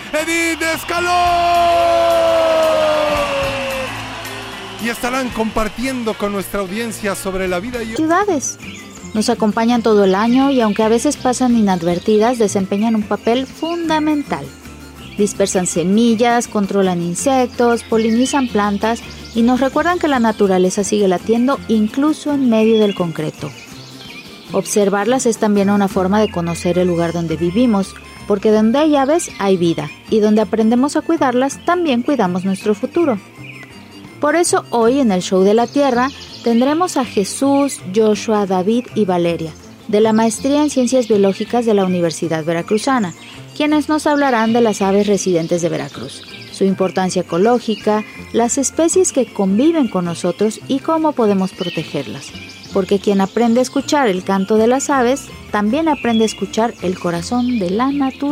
Edith Escalón. Y estarán compartiendo con nuestra audiencia sobre la vida y ciudades. Nos acompañan todo el año y aunque a veces pasan inadvertidas, desempeñan un papel fundamental. Dispersan semillas, controlan insectos, polinizan plantas y nos recuerdan que la naturaleza sigue latiendo incluso en medio del concreto. Observarlas es también una forma de conocer el lugar donde vivimos, porque donde hay aves hay vida y donde aprendemos a cuidarlas también cuidamos nuestro futuro. Por eso hoy en el Show de la Tierra tendremos a Jesús, Joshua, David y Valeria, de la Maestría en Ciencias Biológicas de la Universidad Veracruzana, quienes nos hablarán de las aves residentes de Veracruz, su importancia ecológica, las especies que conviven con nosotros y cómo podemos protegerlas. Porque quien aprende a escuchar el canto de las aves, también aprende a escuchar el corazón de la naturaleza.